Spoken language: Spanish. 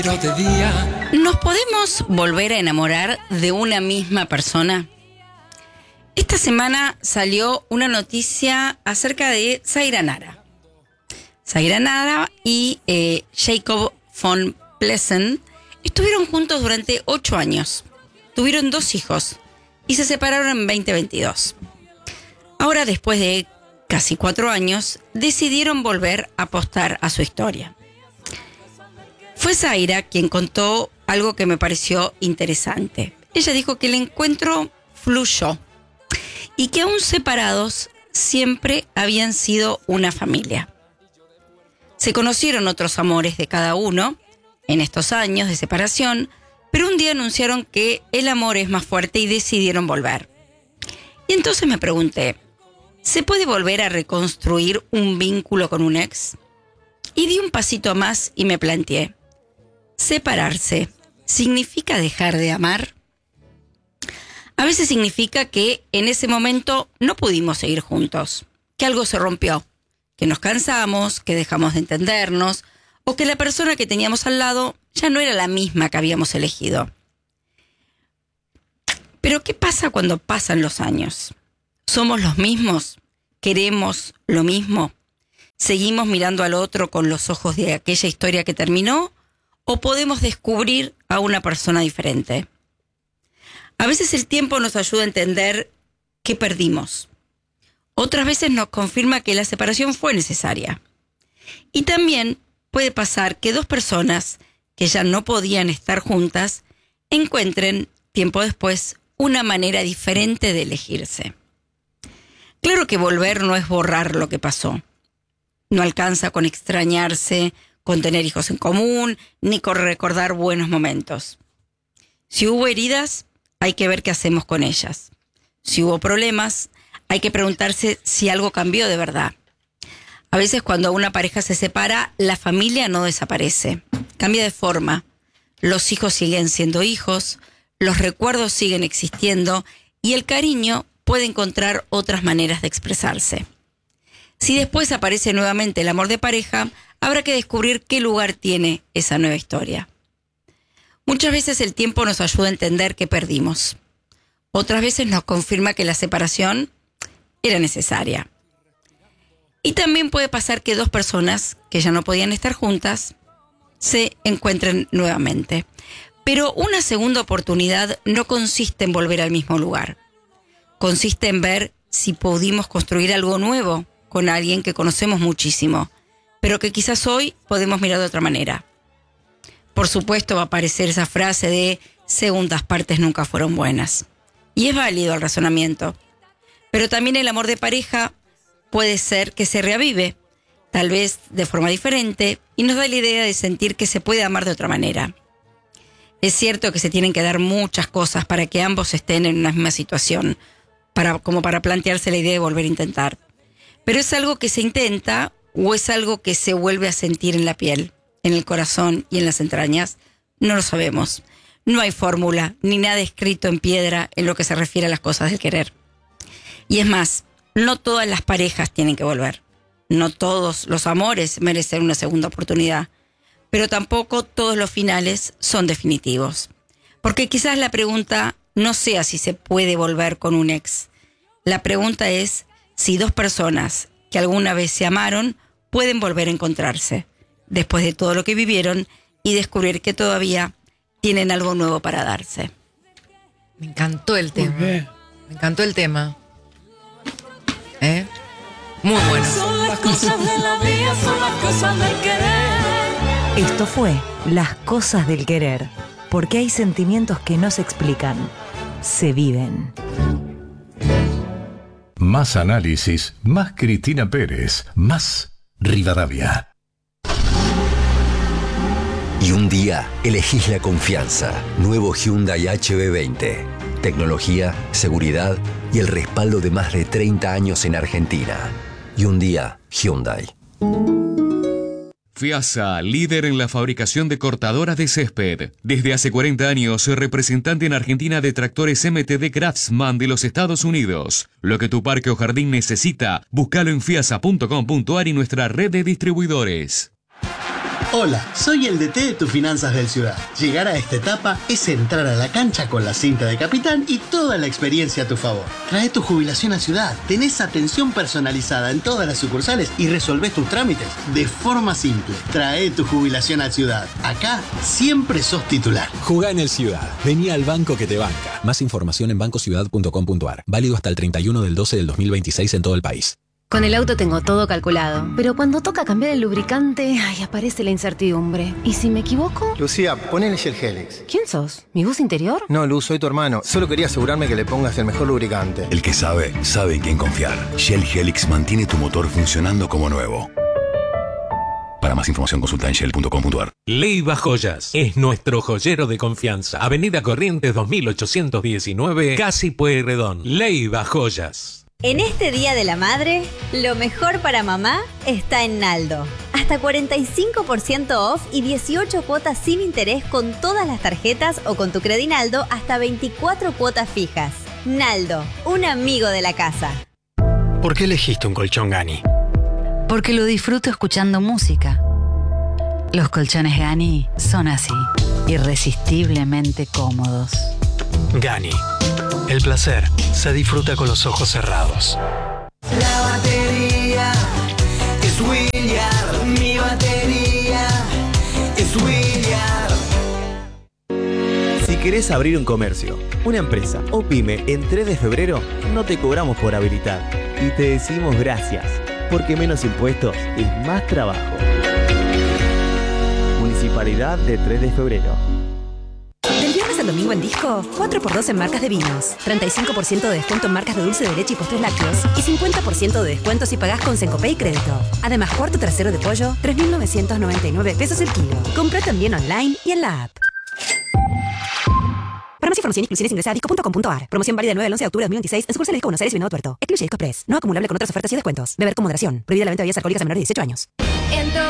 ¿Nos podemos volver a enamorar de una misma persona? Esta semana salió una noticia acerca de Zaira Nara. Zaira Nara y Jacob von Plessen estuvieron juntos durante 8 años. Tuvieron 2 hijos y se separaron en 2022. Ahora, después de casi 4 años, decidieron volver a apostar a su historia. Fue Zaira quien contó algo que me pareció interesante. Ella dijo que el encuentro fluyó y que aún separados siempre habían sido una familia. Se conocieron otros amores de cada uno en estos años de separación, pero un día anunciaron que el amor es más fuerte y decidieron volver. Y entonces me pregunté, ¿se puede volver a reconstruir un vínculo con un ex? Y di un pasito más y me planteé, ¿separarse significa dejar de amar? A veces significa que en ese momento no pudimos seguir juntos, que algo se rompió, que nos cansamos, que dejamos de entendernos, o que la persona que teníamos al lado ya no era la misma que habíamos elegido. Pero ¿qué pasa cuando pasan los años? ¿Somos los mismos? ¿Queremos lo mismo? ¿Seguimos mirando al otro con los ojos de aquella historia que terminó? ¿O podemos descubrir a una persona diferente? A veces el tiempo nos ayuda a entender qué perdimos. Otras veces nos confirma que la separación fue necesaria. Y también puede pasar que 2 personas que ya no podían estar juntas encuentren, tiempo después, una manera diferente de elegirse. Claro que volver no es borrar lo que pasó. No alcanza con extrañarse, con tener hijos en común, ni con recordar buenos momentos. Si hubo heridas, hay que ver qué hacemos con ellas. Si hubo problemas, hay que preguntarse si algo cambió de verdad. A veces cuando una pareja se separa, la familia no desaparece, cambia de forma. Los hijos siguen siendo hijos, los recuerdos siguen existiendo y el cariño puede encontrar otras maneras de expresarse. Si después aparece nuevamente el amor de pareja, habrá que descubrir qué lugar tiene esa nueva historia. Muchas veces el tiempo nos ayuda a entender qué perdimos. Otras veces nos confirma que la separación era necesaria. Y también puede pasar que 2 personas que ya no podían estar juntas se encuentren nuevamente. Pero una segunda oportunidad no consiste en volver al mismo lugar. Consiste en ver si pudimos construir algo nuevo con alguien que conocemos muchísimo, pero que quizás hoy podemos mirar de otra manera. Por supuesto va a aparecer esa frase de segundas partes nunca fueron buenas. Y es válido el razonamiento. Pero también el amor de pareja puede ser que se reavive, tal vez de forma diferente, y nos da la idea de sentir que se puede amar de otra manera. Es cierto que se tienen que dar muchas cosas para que ambos estén en una misma situación, como para plantearse la idea de volver a intentar. Pero es algo que se intenta o es algo que se vuelve a sentir en la piel, en el corazón y en las entrañas. No lo sabemos. No hay fórmula ni nada escrito en piedra en lo que se refiere a las cosas del querer. Y es más, no todas las parejas tienen que volver. No todos los amores merecen una segunda oportunidad. Pero tampoco todos los finales son definitivos. Porque quizás la pregunta no sea si se puede volver con un ex. La pregunta es si 2 personas que alguna vez se amaron pueden volver a encontrarse después de todo lo que vivieron y descubrir que todavía tienen algo nuevo para darse. Me encantó el tema. Me encantó el tema. Muy bueno. Son las cosas de la vida, son las cosas del querer. Esto fue Las Cosas del Querer, porque hay sentimientos que no se explican, se viven. Más análisis, más Cristina Pérez, más Rivadavia. Y un día elegís la confianza. Nuevo Hyundai HB20. Tecnología, seguridad y el respaldo de más de 30 años en Argentina. Y un día Hyundai. FIASA, líder en la fabricación de cortadoras de césped. Desde hace 40 años, representante en Argentina de tractores MTD Craftsman de los Estados Unidos. Lo que tu parque o jardín necesita, búscalo en fiasa.com.ar y nuestra red de distribuidores. Hola, soy el DT de tus finanzas del Ciudad. Llegar a esta etapa es entrar a la cancha con la cinta de capitán y toda la experiencia a tu favor. Trae tu jubilación a Ciudad, tenés atención personalizada en todas las sucursales y resolvés tus trámites de forma simple. Trae tu jubilación a Ciudad. Acá siempre sos titular. Jugá en el Ciudad. Vení al banco que te banca. Más información en bancociudad.com.ar. Válido hasta el 31 del 12 del 2026 en todo el país. Con el auto tengo todo calculado, pero cuando toca cambiar el lubricante, aparece la incertidumbre. ¿Y si me equivoco? Lucía, ponele Shell Helix. ¿Quién sos? ¿Mi bus interior? No, Luz, soy tu hermano. Solo quería asegurarme que le pongas el mejor lubricante. El que sabe, sabe en quién confiar. Shell Helix mantiene tu motor funcionando como nuevo. Para más información consulta en shell.com.ar. Leiva Joyas es nuestro joyero de confianza. Avenida Corrientes 2819, Casi Pueyrredón. Leiva Joyas. En este Día de la Madre, lo mejor para mamá está en Naldo. Hasta 45% off y 18 cuotas sin interés con todas las tarjetas o con tu Credinaldo hasta 24 cuotas fijas. Naldo, un amigo de la casa. ¿Por qué elegiste un colchón Gani? Porque lo disfruto escuchando música. Los colchones Gani son así, irresistiblemente cómodos. Gani. El placer se disfruta con los ojos cerrados. La batería es Williard, mi batería es Williard. Si querés abrir un comercio, una empresa o pyme en 3 de febrero, no te cobramos por habilitar y te decimos gracias, porque menos impuestos es más trabajo. Municipalidad de 3 de febrero. Del viernes al domingo en Disco, 4x2 en marcas de vinos, 35% de descuento en marcas de dulce de leche y postres lácteos y 50% de descuento si pagás con Cencopay y crédito. Además, cuarto trasero de pollo, 3.999 pesos el kilo. Compra también online y en la app. Para más información y exclusiones ingresa a disco.com.ar. Promoción válida del 9 al 11 de octubre de 2026 en sucursales de Buenos Aires y Venado Tuerto. Excluye Disco Express. No acumulable con otras ofertas y descuentos. Beber con moderación. Prohibida la venta de bebidas alcohólicas a menores de 18 años. En